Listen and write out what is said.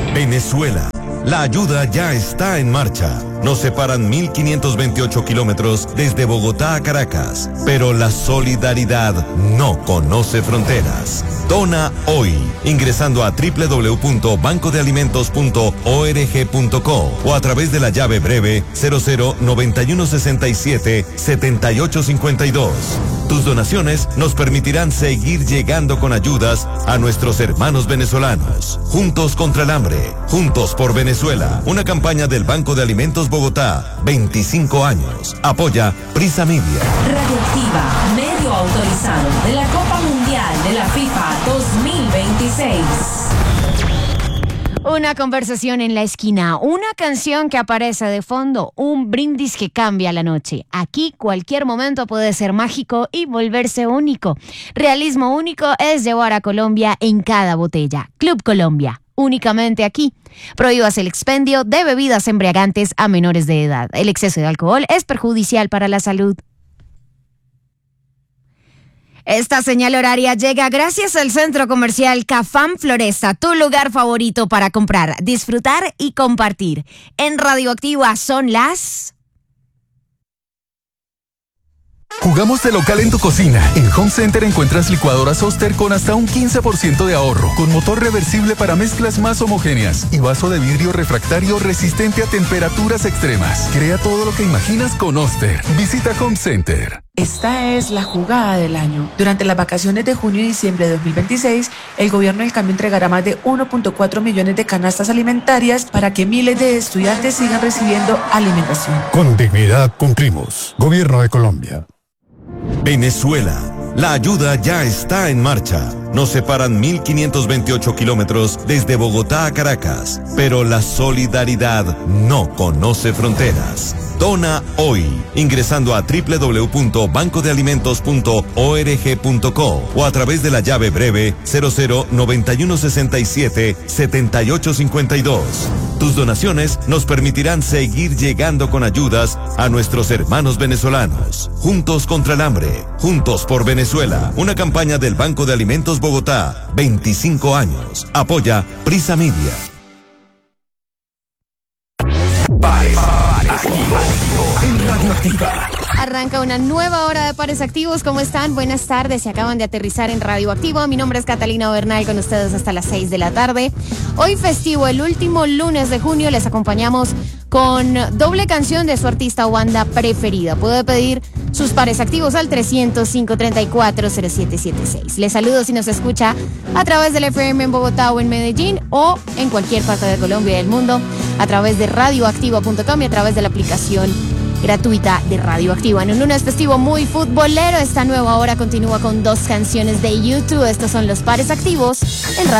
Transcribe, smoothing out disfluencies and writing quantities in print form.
Venezuela. La ayuda ya está en marcha. Nos separan 1.528 kilómetros desde Bogotá a Caracas, pero la solidaridad no conoce fronteras. Dona hoy, ingresando a www.bancodealimentos.org.co o a través de la llave breve 009167-7852. Tus donaciones nos permitirán seguir llegando con ayudas a nuestros hermanos venezolanos. Juntos contra el hambre, juntos por Venezuela. Una campaña del Banco de Alimentos Bogotá, 25 años. Apoya Prisa Media. Radioactiva, medio autorizado de la Copa Mundial de la FIFA 2026. Una conversación en la esquina, una canción que aparece de fondo, un brindis que cambia la noche. Aquí cualquier momento puede ser mágico y volverse único. Realismo único es llevar a Colombia en cada botella. Club Colombia, únicamente aquí. Prohíbas el expendio de bebidas embriagantes a menores de edad. El exceso de alcohol es perjudicial para la salud. Esta señal horaria llega gracias al Centro Comercial Cafam Floresta, tu lugar favorito para comprar, disfrutar y compartir. En Radioactiva son las... Jugamos de local en tu cocina. En Home Center encuentras licuadoras Oster con hasta un 15% de ahorro, con motor reversible para mezclas más homogéneas y vaso de vidrio refractario resistente a temperaturas extremas. Crea todo lo que imaginas con Oster. Visita Home Center. Esta es la jugada del año. Durante las vacaciones de junio y diciembre de 2026, el gobierno del cambio entregará más de 1.4 millones de canastas alimentarias para que miles de estudiantes sigan recibiendo alimentación. Con dignidad cumplimos. Gobierno de Colombia. Venezuela. La ayuda ya está en marcha. Nos separan 1.528 kilómetros desde Bogotá a Caracas, pero la solidaridad no conoce fronteras. Dona hoy, ingresando a www.bancodealimentos.org.co o a través de la llave breve 009167-7852. Tus donaciones nos permitirán seguir llegando con ayudas a nuestros hermanos venezolanos. Juntos contra el hambre, juntos por Venezuela. Una campaña del Banco de Alimentos Bogotá, 25 años. Apoya Prisa Media. En Radioactiva. Arranca una nueva hora de Pares Activos. ¿Cómo están? Buenas tardes. Se acaban de aterrizar en Radioactivo. Mi nombre es Catalina Bernal, con ustedes hasta las 6 de la tarde. Hoy festivo, el último lunes de junio, les acompañamos con doble canción de su artista o banda preferida. Puede pedir sus Pares Activos al 305-340776. Les saludo si nos escucha a través del FM en Bogotá o en Medellín, o en cualquier parte de Colombia y del mundo a través de radioactiva.com y a través de la aplicación gratuita de Radioactiva. En un lunes festivo muy futbolero, esta nueva hora continúa con dos canciones de YouTube. Estos son los Pares Activos en Radio.